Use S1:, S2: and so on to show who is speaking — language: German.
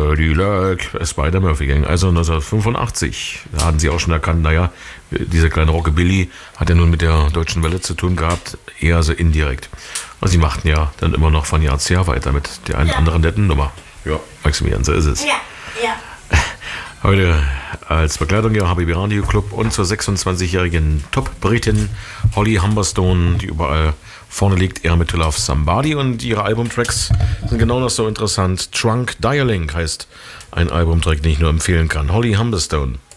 S1: Cadillac, Spider-Murphy Gang, also 1985. Da hatten sie auch schon erkannt, naja, dieser kleine Rockabilly hat ja nun mit der Deutschen Welle zu tun gehabt, eher so indirekt. Und sie machten ja dann immer noch von Jahr zu Jahr weiter mit der einen anderen netten Nummer. Ja, Maximilian, so ist es.
S2: Ja.
S1: Heute als Begleitung ja HBB Radio Club und zur 26-jährigen Top-Britin Holly Humberstone, die überall vorne liegt, eher mit To Love Somebody, und ihre Albumtracks sind genau noch so interessant. Trunk Dialing heißt ein Albumtrack, den ich nur empfehlen kann. Holly Humberstone.